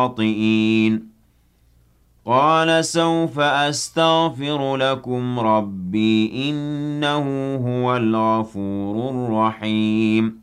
خاطئين قال سوف أستغفر لكم ربي إنه هو الغفور الرحيم